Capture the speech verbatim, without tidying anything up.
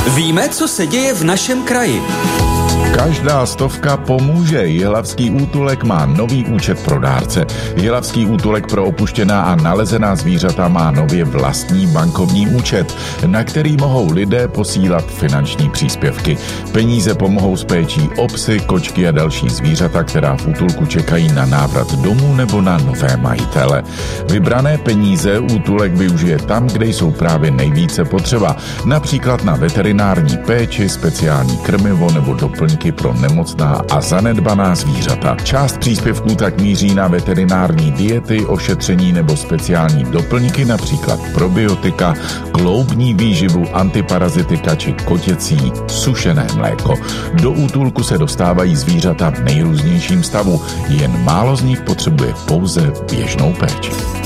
Víme, co se děje v našem kraji. Každá stovka pomůže. Jihlavský útulek má nový účet pro dárce. Jihlavský útulek pro opuštěná a nalezená zvířata má nově vlastní bankovní účet, na který mohou lidé posílat finanční příspěvky. Peníze pomohou s péčí o psy, kočky a další zvířata, která v útulku čekají na návrat domů nebo na nové majitele. Vybrané peníze útulek využije tam, kde jsou právě nejvíce potřeba. Například na veterinární péči, speciální krmivo nebo doplňky pro nemocná a zanedbaná zvířata. Část příspěvků tak míří na veterinární diety, ošetření nebo speciální doplňky, například probiotika, kloubní výživu, antiparazitika či kotěcí sušené mléko. Do útulku se dostávají zvířata v nejrůznějším stavu, jen málo z nich potřebuje pouze běžnou péči.